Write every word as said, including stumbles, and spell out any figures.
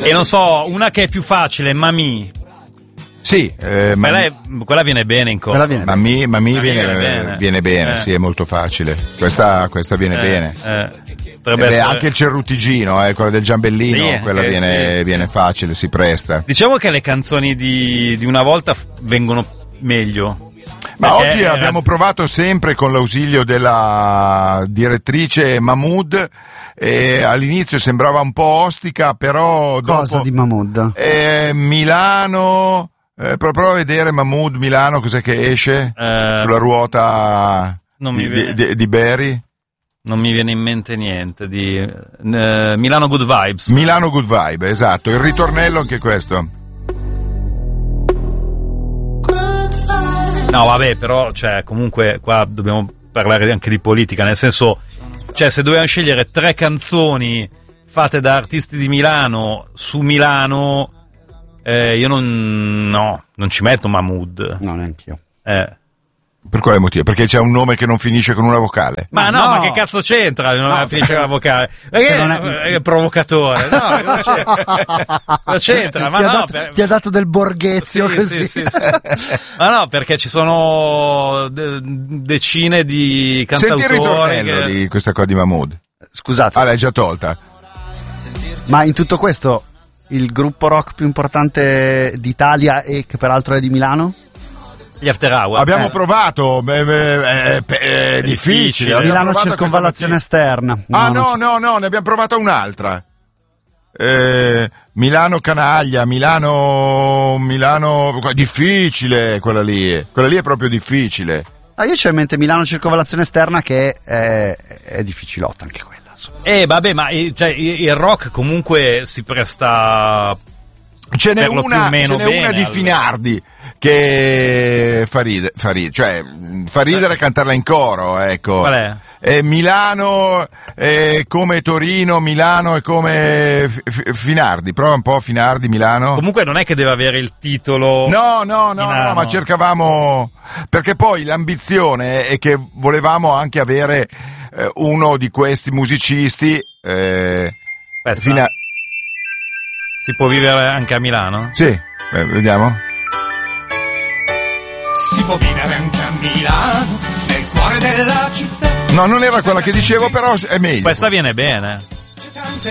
E non so, una che è più facile, Mami. Sì, eh, quella, è, quella viene bene in coro. Viene Mami, Mami, Mami viene, viene bene, viene bene eh. Sì, è molto facile. Questa, questa viene eh, bene. Eh. Eh beh, anche il Cerrutigino, eh, quella del Giambellino, sì, quella viene, sì, viene sì. facile, si presta. Diciamo che le canzoni di, di una volta f- vengono meglio. Ma oggi era... abbiamo provato sempre con l'ausilio della direttrice Mahmood. E all'inizio sembrava un po' ostica, però dopo... Cosa di Mahmood? Eh, Milano... Eh, prova a vedere Mahmood Milano, cos'è che esce eh, sulla ruota non di, mi viene, di, di Berry? Non mi viene in mente niente di uh, Milano Good Vibes. Milano Good Vibe, esatto, il ritornello anche questo. No vabbè, però cioè comunque qua dobbiamo parlare anche di politica, nel senso, cioè se dovevamo scegliere tre canzoni fatte da artisti di Milano su Milano, Eh, io non no, non ci metto Mahmood. No, neanch'io. Eh. Per quale motivo? Perché c'è un nome che non finisce con una vocale? Ma no, no. ma che cazzo c'entra? Non no, finisce con una vocale. Perché non è... è provocatore? No, cosa c'entra? Cosa c'entra? Ma ti, no, ha dato, per... ti ha dato del borghezio sì, così. sì, sì, sì. Ma no, perché ci sono de- decine di cantautori. Senti il ritornello che... di questa qua di Mahmood. Scusate. Ah, l'hai già tolta. Ma in tutto questo il gruppo rock più importante d'Italia e che peraltro è di Milano? Gli After Hour. Abbiamo eh. provato, è, è, è, è difficile. difficile. Milano circonvallazione esterna. Ah no, no, no, no, ne abbiamo provata un'altra. Eh, Milano Canaglia, Milano, Milano, difficile quella lì, quella lì è proprio difficile. Ah, io c'ho in mente Milano circonvallazione esterna che è, è difficilotta anche quella. Eh vabbè, ma cioè, il rock comunque si presta. Ce n'è una, una, ce n'è bene, una di allora. Finardi che fa ridere, fa ridere, cioè fa ridere eh. cantarla in coro, ecco. Qual è? Eh, Milano è come Torino, Milano è come F- Finardi. Prova un po' Finardi, Milano. Comunque non è che deve avere il titolo. No, no, no, no, ma cercavamo, perché poi l'ambizione è che volevamo anche avere eh, uno di questi musicisti. Eh, fina- Si può vivere anche a Milano? Sì, eh, vediamo. Si può vivere anche a Milano, nel cuore della città. No, non era quella che dicevo, però è meglio. Questa viene bene.